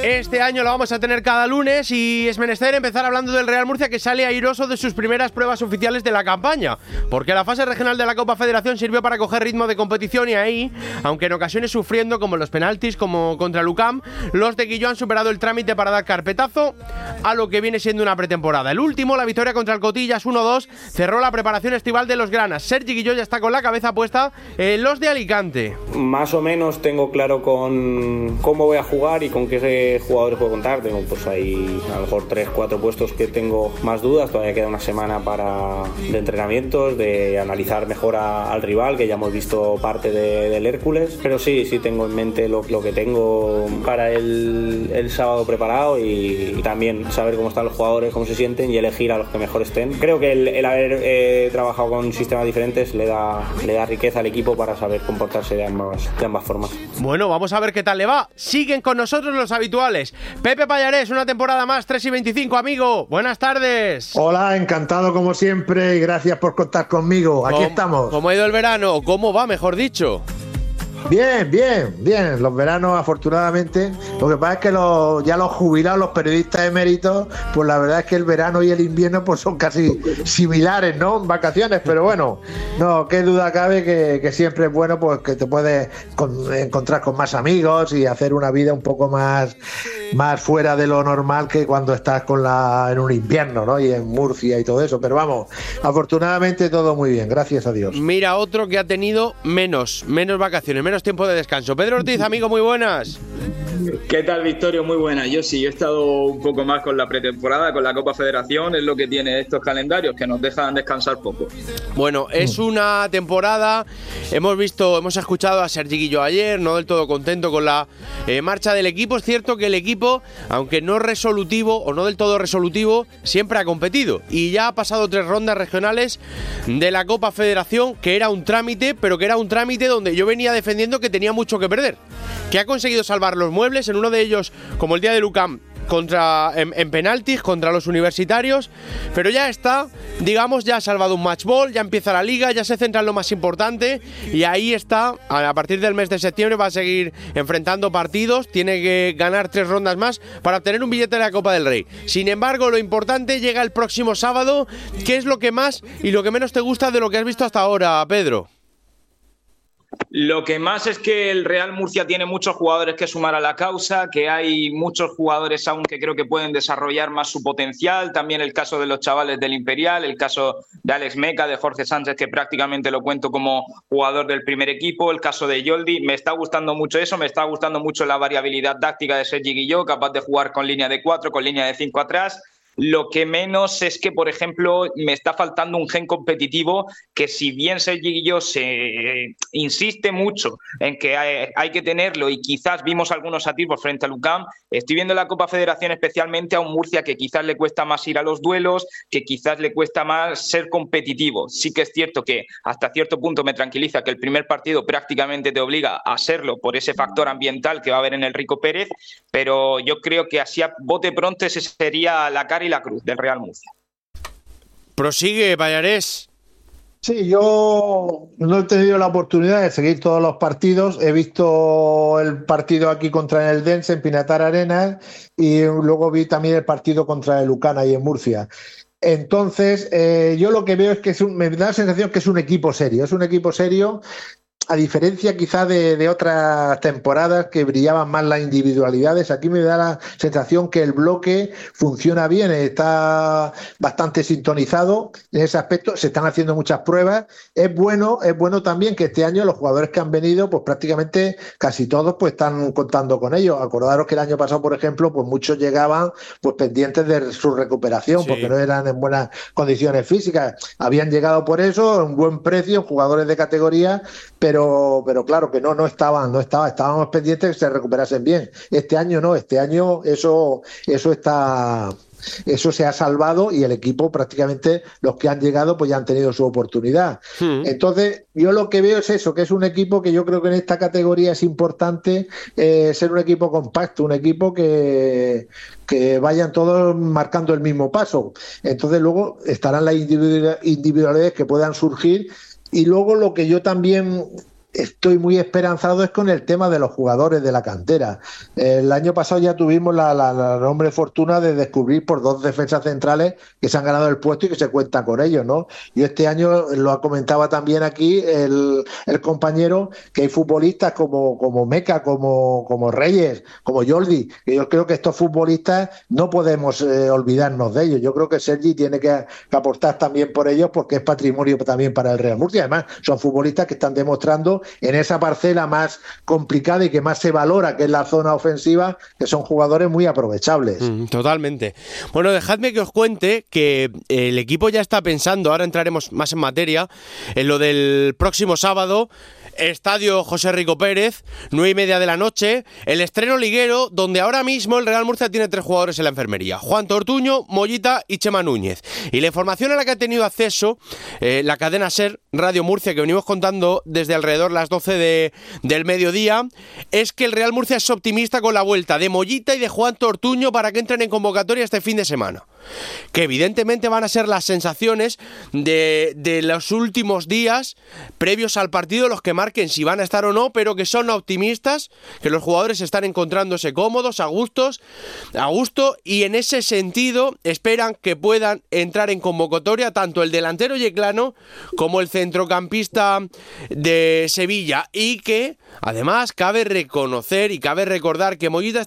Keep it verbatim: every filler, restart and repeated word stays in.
Este año lo vamos a tener cada lunes y es menester empezar hablando del Real Murcia, que sale airoso de sus primeras pruebas oficiales de la campaña, porque la fase regional de la Copa Federación sirvió para coger ritmo de competición y ahí, aunque en ocasiones sufriendo como en los penaltis, como contra el U C A M, los de Guilló han superado el trámite para dar carpetazo a lo que viene siendo una pretemporada. El último, la victoria contra el Cotillas uno dos, cerró la preparación estival de los granas. Sergi Guilló ya está con la cabeza puesta en los de Alicante. Más o menos tengo claro con cómo voy a jugar y con qué jugadores puedo contar. Tengo pues ahí a lo mejor tres, cuatro puestos que tengo más dudas. Todavía queda una semana para de entrenamientos, de analizar mejor a, al rival, que ya hemos visto parte de, del Hércules. Pero sí, sí tengo en mente lo, lo que tengo para el, el sábado preparado y, y también saber cómo están los jugadores, cómo se sienten y elegir a los que mejor estén. Creo que el, el haber eh, trabajado con sistemas diferentes le da, le da riqueza al equipo para saber comportarse de ambas, de ambas formas. Bueno, vamos a ver qué tal le va. Siguen con nosotros los habituales. Pepe Pallarés, una temporada más, tres y veinticinco, amigo. Buenas tardes. Hola, encantado como siempre y gracias por contar conmigo. Aquí ¿Cómo, estamos. ¿Cómo ha ido el verano? ¿Cómo va, mejor dicho? Bien, bien, bien. Los veranos, afortunadamente. Lo que pasa es que los, ya los jubilados, los periodistas eméritos, pues la verdad es que el verano y el invierno pues son casi similares, ¿no? Vacaciones, pero bueno, no, qué duda cabe que, que siempre es bueno pues que te puedes con, encontrar con más amigos y hacer una vida un poco más, más fuera de lo normal que cuando estás con la en un invierno, ¿no? Y en Murcia y todo eso. Pero vamos, afortunadamente todo muy bien, gracias a Dios. Mira, otro que ha tenido menos, menos vacaciones, menos tiempo de descanso. Pedro Ortiz, amigo, muy buenas. ¿Qué tal, Victorio? Muy buena. Yo sí, yo he estado un poco más con la pretemporada, con la Copa Federación, es lo que tiene estos calendarios, que nos dejan descansar poco. Bueno, es una temporada, hemos visto, hemos escuchado a Sergi Guilló ayer, no del todo contento con la eh, marcha del equipo. Es cierto que el equipo, aunque no resolutivo o no del todo resolutivo, siempre ha competido y ya ha pasado tres rondas regionales de la Copa Federación, que era un trámite, pero que era un trámite donde yo venía defendiendo que tenía mucho que perder, que ha conseguido salvar los muebles, en uno de ellos, como el día del U C A M, contra, en, en penaltis contra los universitarios, pero ya está, digamos, ya ha salvado un match ball, ya empieza la liga, ya se centra en lo más importante y ahí está, a partir del mes de septiembre va a seguir enfrentando partidos, tiene que ganar tres rondas más para obtener un billete de la Copa del Rey. Sin embargo, lo importante llega el próximo sábado. ¿Qué es lo que más y lo que menos te gusta de lo que has visto hasta ahora, Pedro? Lo que más es que el Real Murcia tiene muchos jugadores que sumar a la causa, que hay muchos jugadores aún que creo que pueden desarrollar más su potencial. También el caso de los chavales del Imperial, el caso de Alex Meca, de Jorge Sánchez, que prácticamente lo cuento como jugador del primer equipo, el caso de Yoldi. Me está gustando mucho eso, me está gustando mucho la variabilidad táctica de Sergi Guilló, capaz de jugar con línea de cuatro, con línea de cinco atrás. Lo que menos es que, por ejemplo, me está faltando un gen competitivo que, si bien Sergi Guilló se eh, insiste mucho en que hay, hay que tenerlo y quizás vimos algunos atisbos frente al U C A M, estoy viendo en la Copa Federación especialmente a un Murcia que quizás le cuesta más ir a los duelos, que quizás le cuesta más ser competitivo. Sí que es cierto que hasta cierto punto me tranquiliza que el primer partido prácticamente te obliga a serlo por ese factor ambiental que va a haber en el Rico Pérez, pero yo creo que así a bote pronto ese sería la cara y la cruz del Real Murcia. Prosigue, Pallarés. Sí, yo no he tenido la oportunidad de seguir todos los partidos. He visto el partido aquí contra el Eldense en Pinatar Arenas y luego vi también el partido contra el Ucana ahí en Murcia. Entonces, eh, yo lo que veo es que es un, me da la sensación que es un equipo serio. Es un equipo serio, a diferencia quizá de, de otras temporadas que brillaban más las individualidades. Aquí me da la sensación que el bloque funciona bien, está bastante sintonizado en ese aspecto, se están haciendo muchas pruebas. Es bueno, es bueno también que este año los jugadores que han venido, pues prácticamente casi todos pues están contando con ellos. Acordaros que el año pasado, por ejemplo, pues muchos llegaban pues pendientes de su recuperación, sí, porque no eran en buenas condiciones físicas. Habían llegado por eso, a un buen precio, jugadores de categoría, pero Pero, pero claro que no, no estaban, no estaba, estábamos pendientes de que se recuperasen bien. Este año no, este año eso, eso está, eso se ha salvado y el equipo prácticamente los que han llegado pues ya han tenido su oportunidad. Sí. Entonces yo lo que veo es eso, que es un equipo que yo creo que en esta categoría es importante eh, ser un equipo compacto, un equipo que, que vayan todos marcando el mismo paso. Entonces luego estarán las individualidades que puedan surgir. Y luego lo que yo también estoy muy esperanzado es con el tema de los jugadores de la cantera. El año pasado ya tuvimos la, la, la enorme fortuna de descubrir por dos defensas centrales que se han ganado el puesto y que se cuentan con ellos, ¿no? Y este año, lo comentaba también aquí el, el compañero, que hay futbolistas como, como Meca, como, como Reyes, como Jordi, que yo creo que estos futbolistas no podemos eh, olvidarnos de ellos. Yo creo que Sergi tiene que, que aportar también por ellos, porque es patrimonio también para el Real Murcia. Además, son futbolistas que están demostrando en esa parcela más complicada y que más se valora, que es la zona ofensiva, que son jugadores muy aprovechables. Mm, totalmente. Bueno, dejadme que os cuente que el equipo ya está pensando, ahora entraremos más en materia, en lo del próximo sábado, Estadio José Rico Pérez, nueve y media de la noche, el estreno liguero, donde ahora mismo el Real Murcia tiene tres jugadores en la enfermería: Juan Ortuño, Mollita y Chema Núñez. Y la información a la que ha tenido acceso eh, la cadena SER Radio Murcia, que venimos contando desde alrededor las doce de, del mediodía, es que el Real Murcia es optimista con la vuelta de Mollita y de Juan Ortuño para que entren en convocatoria este fin de semana. Que evidentemente van a ser las sensaciones de, de los últimos días previos al partido los que marquen si van a estar o no, pero que son optimistas, que los jugadores están encontrándose cómodos, a gustos, a gusto, y en ese sentido esperan que puedan entrar en convocatoria tanto el delantero yeclano como el centrocampista de Sevilla, y que además cabe reconocer y cabe recordar que Mollita